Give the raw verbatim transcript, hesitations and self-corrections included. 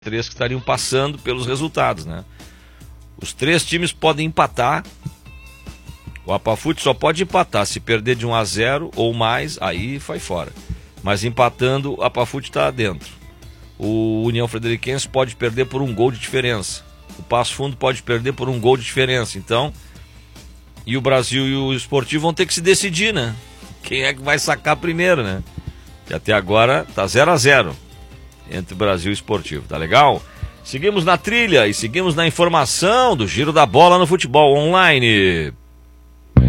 Três que estariam passando pelos resultados, né? Os três times podem empatar. O Apafute só pode empatar se perder de um a zero ou mais, aí vai fora. Mas empatando, o Apafute está dentro. O União Frederiquense pode perder por um gol de diferença. O Passo Fundo pode perder por um gol de diferença. Então, e o Brasil e o Esportivo vão ter que se decidir, né? Quem é que vai sacar primeiro, né? Que até agora tá zero a zero entre Brasil e Esportivo, tá legal? Seguimos na trilha e seguimos na informação do Giro da Bola no Futebol Online.